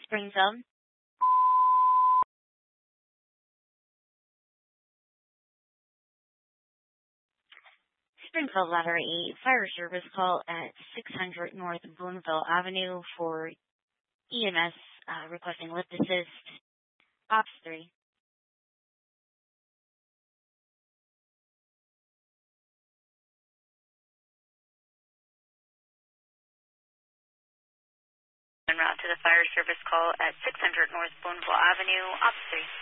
Springfield. Springfield Ladder 8 Fire Service call at 600 North Boonville Avenue for EMS requesting lift assist. Ops 3. En route to the fire service call at 600 North Boonville Avenue, Ops 3.